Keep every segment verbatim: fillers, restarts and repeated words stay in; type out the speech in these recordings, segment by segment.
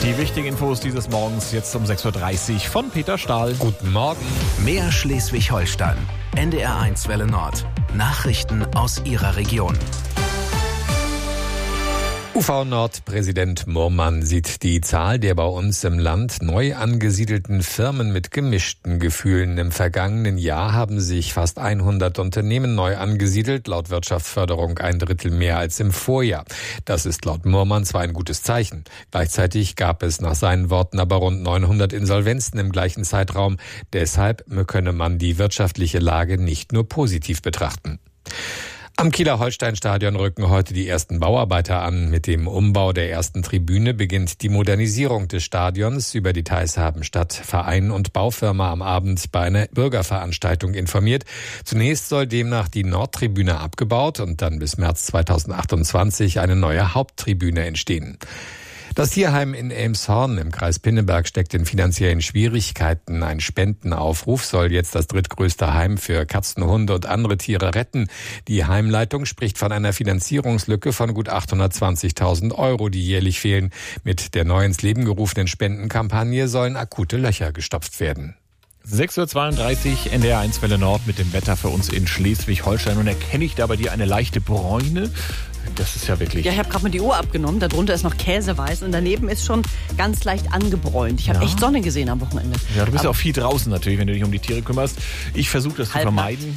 Die wichtigen Infos dieses Morgens jetzt um sechs Uhr dreißig von Peter Stahl. Guten Morgen. Mehr Schleswig-Holstein. N D R eins Welle Nord. Nachrichten aus Ihrer Region. U V-Nord-Präsident Murmann sieht die Zahl der bei uns im Land neu angesiedelten Firmen mit gemischten Gefühlen. Im vergangenen Jahr haben sich fast hundert Unternehmen neu angesiedelt, laut Wirtschaftsförderung ein Drittel mehr als im Vorjahr. Das ist laut Murmann zwar ein gutes Zeichen. Gleichzeitig gab es nach seinen Worten aber rund neunhundert Insolvenzen im gleichen Zeitraum. Deshalb könne man die wirtschaftliche Lage nicht nur positiv betrachten. Am Kieler Holstein-Stadion rücken heute die ersten Bauarbeiter an. Mit dem Umbau der ersten Tribüne beginnt die Modernisierung des Stadions. Über Details haben Stadt, Verein und Baufirma am Abend bei einer Bürgerveranstaltung informiert. Zunächst soll demnach die Nordtribüne abgebaut und dann bis März zweitausendachtundzwanzig eine neue Haupttribüne entstehen. Das Tierheim in Elmshorn im Kreis Pinneberg steckt in finanziellen Schwierigkeiten. Ein Spendenaufruf soll jetzt das drittgrößte Heim für Katzen, Hunde und andere Tiere retten. Die Heimleitung spricht von einer Finanzierungslücke von gut achthundertzwanzigtausend Euro, die jährlich fehlen. Mit der neu ins Leben gerufenen Spendenkampagne sollen akute Löcher gestopft werden. sechs Uhr zweiunddreißig, N D R eins Welle Nord mit dem Wetter für uns in Schleswig-Holstein. Und erkenne ich da bei dir eine leichte Bräune? Das ist ja wirklich... Ja, ich habe gerade mal die Uhr abgenommen. Darunter ist noch Käseweiß und daneben ist schon ganz leicht angebräunt. Ich habe Ja. echt Sonne gesehen am Wochenende. Ja, du bist Aber ja auch viel draußen natürlich, wenn du dich um die Tiere kümmerst. Ich versuche das zu Halb vermeiden.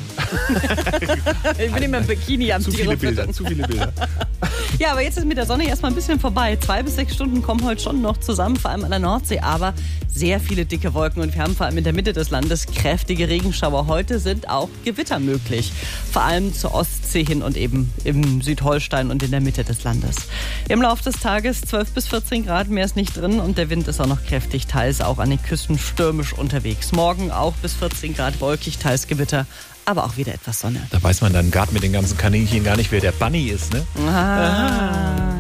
ich bin immer im Bikini am Zu Tiere viele Bilder, füttern. zu viele Bilder. Ja, aber jetzt ist mit der Sonne erstmal ein bisschen vorbei. Zwei bis sechs Stunden kommen heute schon noch zusammen, vor allem an der Nordsee. Aber sehr viele dicke Wolken und wir haben vor allem in der Mitte des Landes kräftige Regenschauer. Heute sind auch Gewitter möglich. Vor allem zur Ostsee hin und eben im Südholstein und in der Mitte des Landes. Im Laufe des Tages zwölf bis vierzehn Grad, mehr ist nicht drin und der Wind ist auch noch kräftig, teils auch an den Küsten stürmisch unterwegs. Morgen auch bis vierzehn Grad wolkig, teils Gewitter, aber auch wieder etwas Sonne. Da weiß man dann gerade mit den ganzen Kaninchen gar nicht, wer der Bunny ist, ne? Ah.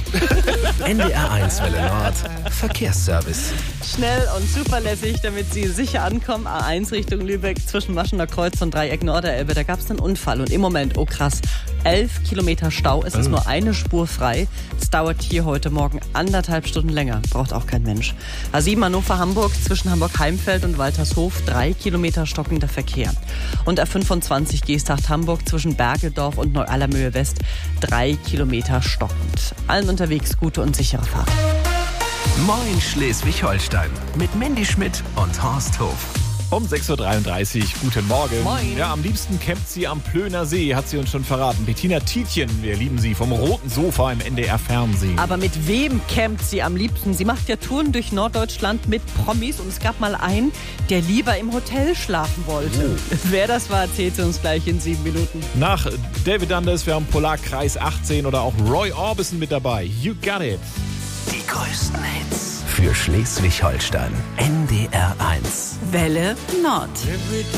N D R eins Welle Nord. Verkehrsservice. Schnell und zuverlässig, damit Sie sicher ankommen. A eins Richtung Lübeck zwischen Maschener Kreuz und Dreieck Norderelbe. Da gab es einen Unfall und im Moment, oh krass, elf Kilometer Stau. Es ist Oh. nur eine Spur frei. Es dauert hier heute Morgen anderthalb Stunden länger. Braucht auch kein Mensch. A sieben Hannover-Hamburg zwischen Hamburg-Heimfeld und Waltershof. Drei Kilometer stockender Verkehr. Und A fünfundzwanzig Geesthacht-Hamburg zwischen Bergedorf und Neu-Allermöhe West. Drei Kilometer stockend. Allen unterwegs gute und sichere Fahrt. Moin Schleswig-Holstein. Mit Mandy Schmidt und Horst Hof. Um sechs Uhr dreiunddreißig, guten Morgen. Moin. Ja, am liebsten campt sie am Plöner See, hat sie uns schon verraten. Bettina Tietjen, wir lieben sie, vom roten Sofa im N D R-Fernsehen. Aber mit wem campt sie am liebsten? Sie macht ja Touren durch Norddeutschland mit Promis und es gab mal einen, der lieber im Hotel schlafen wollte. Oh. Wer das war, erzählt sie uns gleich in sieben Minuten. Nach David Anders, wir haben Polarkreis achtzehn oder auch Roy Orbison mit dabei. You got it. Die größten Hits für Schleswig-Holstein. N D R eins. Welle Nord. Every